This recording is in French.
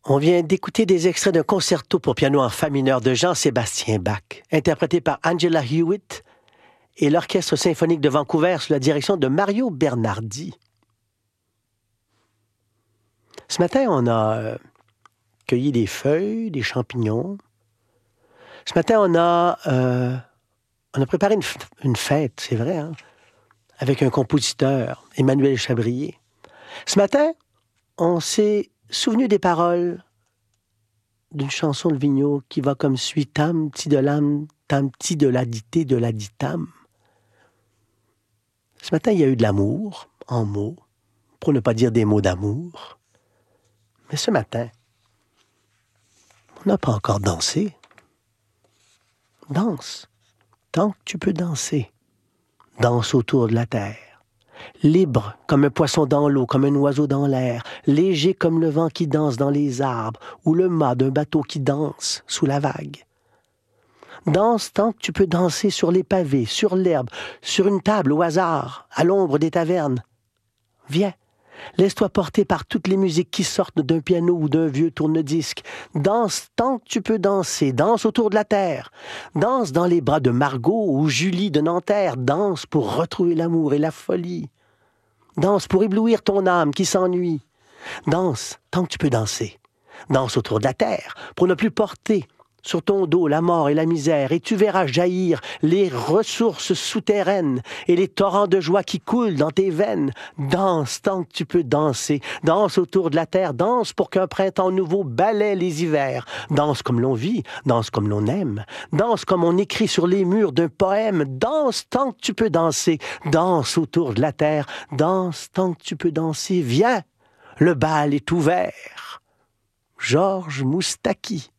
On vient d'écouter des extraits d'un concerto pour piano en fa mineur de Jean-Sébastien Bach, interprété par Angela Hewitt et l'Orchestre symphonique de Vancouver sous la direction de Mario Bernardi. Ce matin, on a cueilli des feuilles, des champignons. Ce matin, on a préparé une fête, c'est vrai, hein, avec un compositeur, Emmanuel Chabrier. Ce matin, on s'est souvenu des paroles d'une chanson de Vigneault qui va comme suit: tam, ti de l'âme, tam, ti de l'adité, de l'aditam. Ce matin, il y a eu de l'amour, en mots, pour ne pas dire des mots d'amour. Mais ce matin, on n'a pas encore dansé. Danse, tant que tu peux danser. Danse autour de la terre. Libre comme un poisson dans l'eau, comme un oiseau dans l'air, léger comme le vent qui danse dans les arbres, ou le mât d'un bateau qui danse sous la vague. Danse tant que tu peux danser sur les pavés, sur l'herbe, sur une table au hasard, à l'ombre des tavernes. Viens, laisse-toi porter par toutes les musiques qui sortent d'un piano ou d'un vieux tourne-disque. Danse tant que tu peux danser, danse autour de la terre. Danse dans les bras de Margot ou Julie de Nanterre. Danse pour retrouver l'amour et la folie. Danse pour éblouir ton âme qui s'ennuie. Danse tant que tu peux danser. Danse autour de la terre pour ne plus porter sur ton dos la mort et la misère, et tu verras jaillir les ressources souterraines et les torrents de joie qui coulent dans tes veines. Danse tant que tu peux danser. Danse autour de la terre. Danse pour qu'un printemps nouveau balaie les hivers. Danse comme l'on vit. Danse comme l'on aime. Danse comme on écrit sur les murs d'un poème. Danse tant que tu peux danser. Danse autour de la terre. Danse tant que tu peux danser. Viens, le bal est ouvert. Georges Moustaki.